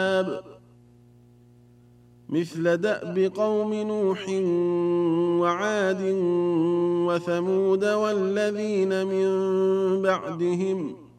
مثل دأب قوم نوح وعاد وثمود والذين من بعدهم